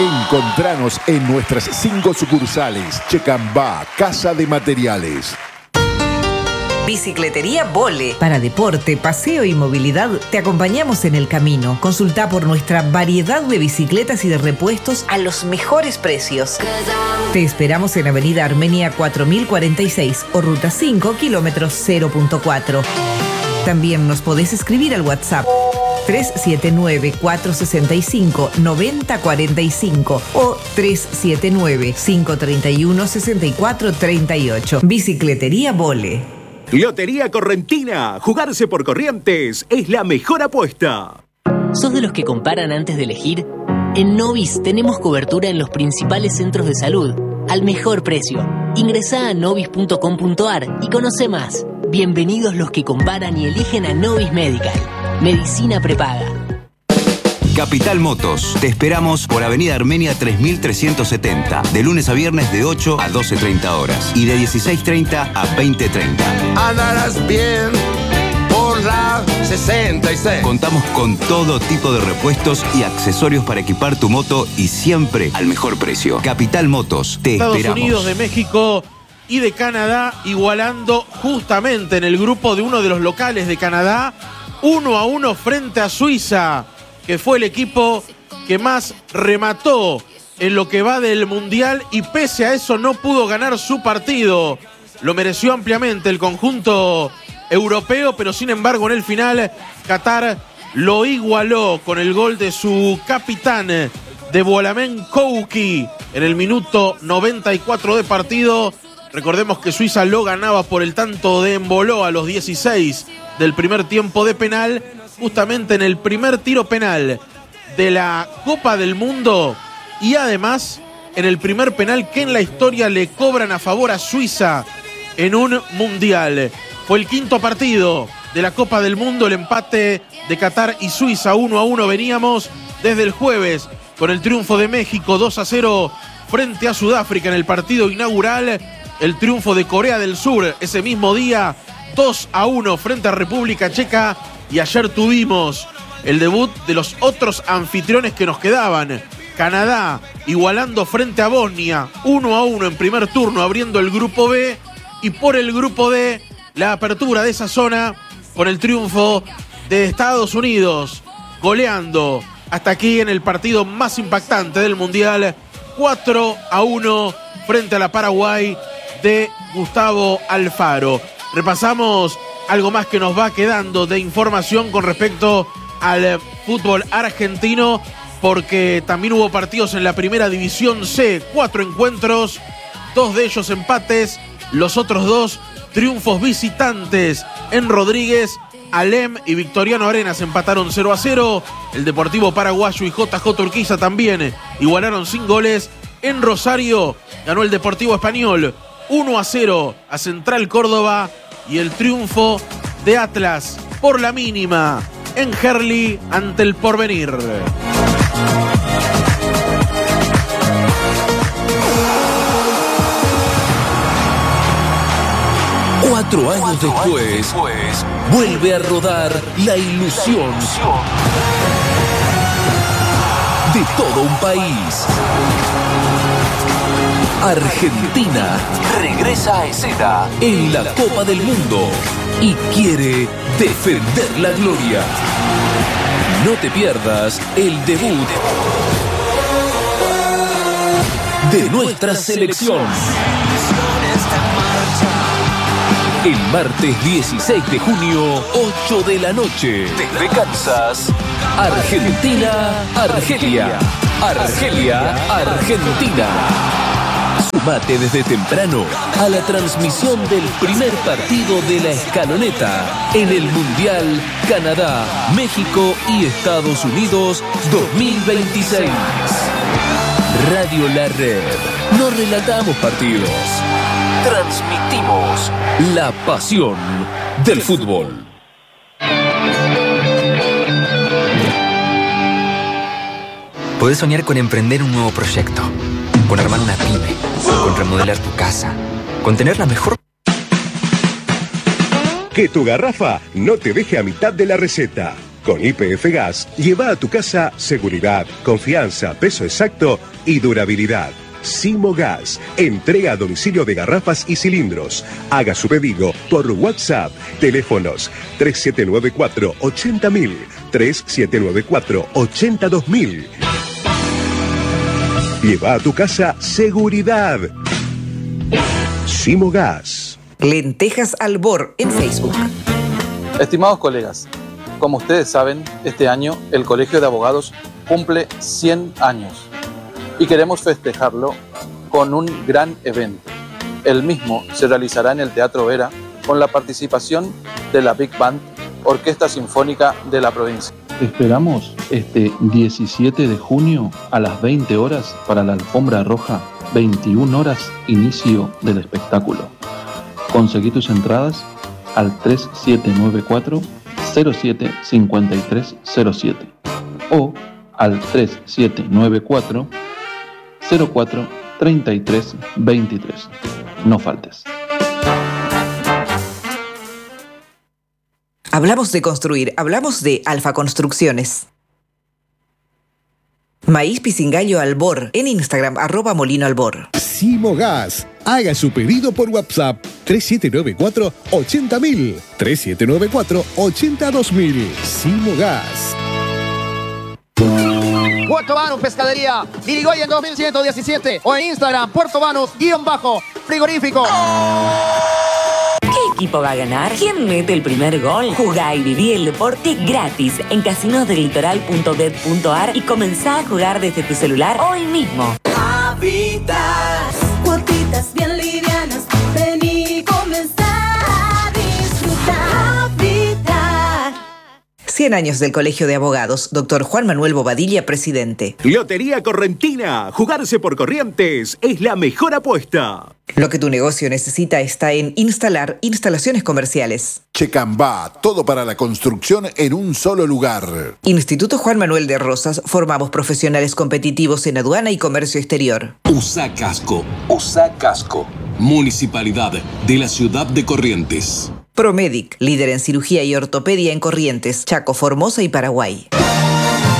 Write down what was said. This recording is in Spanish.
Encontranos en nuestras 5 sucursales. Checambá, Casa de Materiales. Bicicletería Vole. Para deporte, paseo y movilidad, te acompañamos en el camino. Consulta por nuestra variedad de bicicletas y de repuestos a los mejores precios. Te esperamos en Avenida Armenia 4046 o Ruta 5, kilómetros 0.4. También nos podés escribir al WhatsApp 379-465-9045 o 379-531-6438. Bicicletería Vole. Lotería Correntina. Jugarse por Corrientes es la mejor apuesta. ¿Sos de los que comparan antes de elegir? En Novis tenemos cobertura en los principales centros de salud, al mejor precio. Ingresá a novis.com.ar y conoce más. Bienvenidos los que comparan y eligen a Novis Medical. Medicina prepaga. Capital Motos. Te esperamos por Avenida Armenia 3370. De lunes a viernes de 8 a 12:30 horas. Y de 16:30 a 20:30. Andarás bien por la 66. Contamos con todo tipo de repuestos y accesorios para equipar tu moto y siempre al mejor precio. Capital Motos. Te Estados esperamos. Unidos, de México y de Canadá, igualando justamente en el grupo de uno de los locales de Canadá, 1-1 frente a Suiza, que fue el equipo que más remató en lo que va del Mundial y pese a eso no pudo ganar su partido. Lo mereció ampliamente el conjunto europeo, pero sin embargo en el final Qatar lo igualó con el gol de su capitán, de Bolamen Kouki, en el minuto 94 de partido. Recordemos que Suiza lo ganaba por el tanto de Emboló a los 16 del primer tiempo de penal, justamente en el primer tiro penal de la Copa del Mundo y además en el primer penal que en la historia le cobran a favor a Suiza en un mundial. Fue el quinto partido de la Copa del Mundo, el empate de Qatar y Suiza 1-1. Veníamos desde el jueves con el triunfo de México 2-0 frente a Sudáfrica en el partido inaugural, el triunfo de Corea del Sur ese mismo día 2-1 frente a República Checa, y ayer tuvimos el debut de los otros anfitriones que nos quedaban. Canadá igualando frente a Bosnia 1-1 en primer turno, abriendo el grupo B, y por el grupo D la apertura de esa zona con el triunfo de Estados Unidos, goleando hasta aquí en el partido más impactante del Mundial 4-1 frente a la Paraguay de Gustavo Alfaro. Repasamos algo más que nos va quedando de información con respecto al fútbol argentino, porque también hubo partidos en la Primera División C, 4 encuentros, 2 de ellos empates, los otros 2 triunfos visitantes. En Rodríguez, Alem y Victoriano Arenas empataron 0-0, el Deportivo Paraguayo y JJ Urquiza también igualaron sin goles. En Rosario ganó el Deportivo Español 1-0 a Central Córdoba, y el triunfo de Atlas por la mínima en Herli ante el Porvenir. Cuatro años después, vuelve a rodar la ilusión de todo un país. Argentina regresa a escena en la Copa del Mundo y quiere defender la gloria. No te pierdas el debut de nuestra selección. El martes 16 de junio, 8 de la noche, desde Kansas, Argentina-Argelia. Argelia-Argentina. Sumate desde temprano a la transmisión del primer partido de la escaloneta en el Mundial Canadá, México y Estados Unidos 2026. Radio La Red. No relatamos partidos. Transmitimos la pasión del fútbol. Podés soñar con emprender un nuevo proyecto, con armar una pyme, con remodelar tu casa, con tener la mejor... Que tu garrafa no te deje a mitad de la receta. Con YPF Gas, lleva a tu casa seguridad, confianza, peso exacto y durabilidad. Simo Gas, entrega a domicilio de garrafas y cilindros. Haga su pedido por WhatsApp. Teléfonos 3794-80000, 3794-82000. Lleva a tu casa seguridad. Simo Gas. Lentejas Albor en Facebook. Estimados colegas, como ustedes saben, este año el Colegio de Abogados cumple 100 años y queremos festejarlo con un gran evento. El mismo se realizará en el Teatro Vera con la participación de la Big Band, Orquesta Sinfónica de la provincia. Esperamos este 17 de junio a las 20 horas para la alfombra roja, 21 horas inicio del espectáculo. Conseguí tus entradas al 3794-075307 o al 3794-043323. No faltes. Hablamos de construir, hablamos de Alfa Construcciones. Maíz Pisingallo Albor en Instagram, @molinoalbor. Simo Gas. Haga su pedido por WhatsApp 3794-80000, 3794-82000. Simo Gas. Puerto Banús Pescadería, Irigoyen 2117 o en Instagram, Puerto Banús_frigorífico. ¿Qué equipo va a ganar? ¿Quién mete el primer gol? Jugá y viví el deporte gratis en casinosdelitoral.bet.ar y comenzá a jugar desde tu celular hoy mismo. Habitas, cuotitas bien livianas, ven y comenzá a disfrutar. Habitat. 100 años del Colegio de Abogados, Dr. Juan Manuel Bobadilla, presidente. Lotería Correntina. Jugarse por Corrientes es la mejor apuesta. Lo que tu negocio necesita está en Instalar Instalaciones Comerciales. Checambá, todo para la construcción en un solo lugar. Instituto Juan Manuel de Rosas, formamos profesionales competitivos en aduana y comercio exterior. USA Casco, Municipalidad de la Ciudad de Corrientes. Promedic, líder en cirugía y ortopedia en Corrientes, Chaco, Formosa y Paraguay.